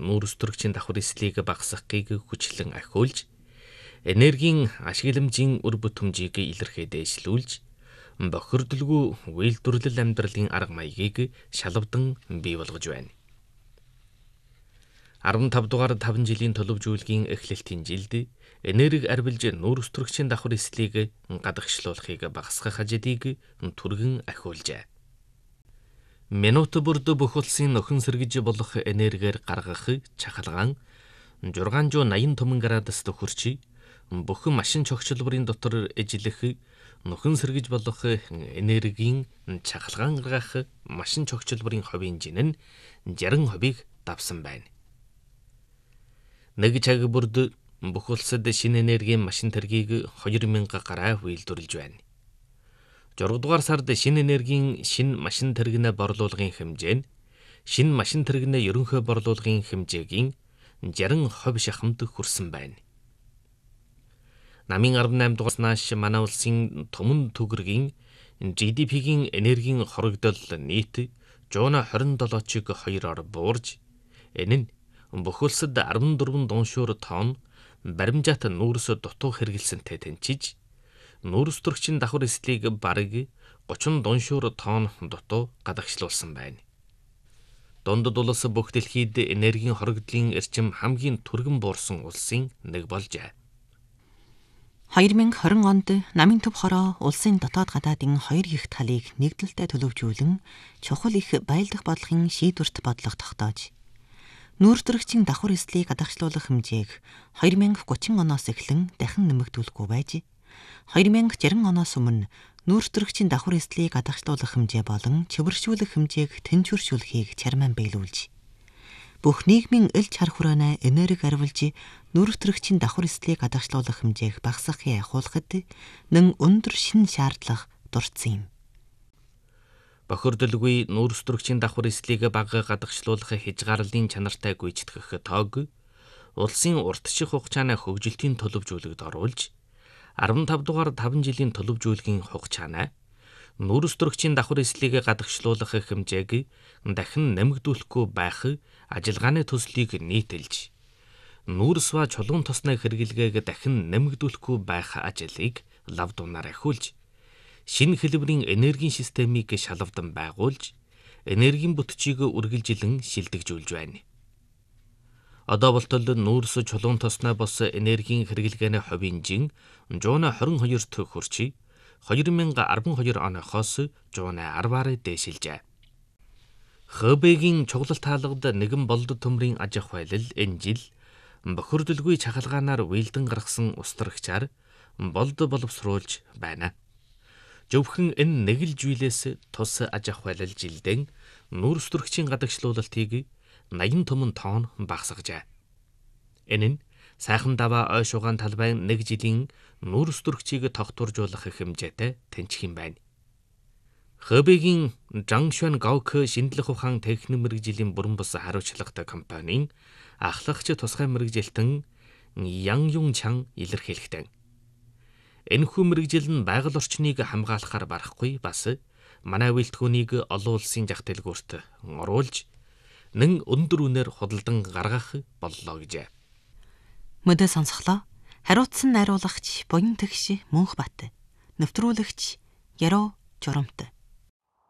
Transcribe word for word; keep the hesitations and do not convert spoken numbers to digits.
нүүрстөрөгчийн давхар эслийг багасгахыг хүчлэн ахиулж, энергийн ашигламжийн үр бүтэмжийг илэрхий дээшлүүлж, бохирдолгүй үйлдвэрлэл амьдралын арга маягийг шалавдан бий болгож байна. арван тав дугаар таван жилийн төлөвжүүлгийн эхлэлтийн жилд энерги арвилж нүүрстөрөгчийн давхар эслийг гадагшлуулахыг багасгах ажлыг түргэн ахиулжээ. Минут бүрд бүх улсын нөхөн сэргэж болох энергиэр гаргах чахалгаан шүгээс eighty найман градуст хүрч бүх машин чогчлборын дотор эжлэх нөхөн сэргэж болох энергийн чахалгаан гаргах машин чогчлборын хувийн жин нь sixty percent-ийг давсан байна. Нэг цаг бүрд бүх улсад шинэ энергийн машин тэргийг two thousand гараа үйлдвэрлэж байна. six дугаар сард шинэ энергийн шинэ машин тэрэгнээ борлуулгын хэмжээ нь шинэ машин тэрэгнээ ерөнхий борлуулгын хэмжээгийн sixty percent шахамд хүрсэн байна. Намын eighty-eight дугаараас нааш манай улсын түмэн төгрөгийн G D P-гийн энергийн хорогдол нийт one hundred twenty-seven-ыг хоёроор буурж, энэ нь бүх улсад fourteen дуншуур тонн баримжаат нүүрс дутуу хэрэгэлсэнтэй тэнцэж, нүүрстөрөгчийн давхар эслийг бараг thirty дуншуур тонн дутуу гадагшлуулсан байна. Дундад улс бүх дэлхийд энергийн хорогдлын эрчим хамгийн түргэн буурсан улсын нэг болжээ. twenty twenty онд намын төв хороо улсын дотоод гадаадын хоёр их талыг нэгдэлтэй төлөвжүүлэн чухал их байлдах бодлогын шийдвэрт бодлого тогтоож, нүүрстөрөгчийн давхар эслийг гадагшлуулах хэмжээг twenty thirty оноос эхлэн дахин нэмэгдүүлэхгүй байж, twenty sixty оноос өмнө нүүрстөрөгчийн давхар эслийг гадагшлуулах хэмжээ болон чөвөршүүлэх хэмжээг тэнцвэршүүлэхийг чармаан биелүүлж, бүх нийгмийн ил чар хүрээний энерги арвилж нүүрстөрөгчийн давхар эслийг гадагшлуулах хэмжээг багасгахыг ахиулахад нэн өндөр шин шаардлага дурдсан юм. Бохирдолгүй нүүрстөрөгчийн давхар эслийг бага гадагшлуулах хязгаарлалын чанартай гүйцэтгэх тоог улсын уртших хугацааны хөгжилтийн төлөвжүүлэгт оруулж, fifty-five дугаар таван жилийн төлөвжүүлгийн хугацааны нүүрстөрөгчийн давхар эслийг гадагшлуулах хэмжээг дахин нэмэгдүүлэхгүй байх ажиллагааны төслийг нийтэлж, нүүрс ба чулуун тосны хэрэглэгээг дахин нэмэгдүүлэхгүй байх ажлыг лав дунаар ахиулж, шинэ хэлбэрийн энергийн системийг шалавдан байгуулж, энергийн бүтцийг үргэлжилэн шилдэгжүүлж байна. Одоо болтол нүүрс чулуун тосны бос энергийн хэрэглэгээний хувийн жин one twenty-two төгрөг хүрч, twenty twelve оноохоос one ten-аар дээшилжээ. Хэбэгийн чуглал таалгад нэгэн болд төмрийн аж ахуй байлал энэ жил бохирдолгүй чахалгаанаар уйлдан гаргасан устрагчаар болд боловсруулж байна. Зөвхөн энэ нэг л жийлээс тус аж ахуй байлал жилдэн нүүрстөрөгчийн гадагшлуулалтыг eighty тонн багасгажээ. Энэ нь сайхан даваа ой шугаан талбайн нэг жилийн нүүрстөрөгчийг тогтворжуулах хэмжээтэй тэнцэх юм байна. Хэбэгийн Zhangquan Gaoke шинжлэх ухаан техник мэргэжлийн бүрэн бус хариуцлагатай компанийн ахлагч тусгай мэргэжилтэн Yang Yongchang илэрхийлэхдээ, энэхүү мэргэжил нь байгаль орчныг хамгаалахаар барахгүй бас манай үйлдвэрийг олон улсын зах дэлгүүрт оруулж, нэн өндөр үнээр худалдан гаргах боллоо гэжээ. Мөдө сонсголоо. Хариуцсан найруулагч Буян тэгш Мөнхбат, нэвтрүүлэгч Яруу Журамт.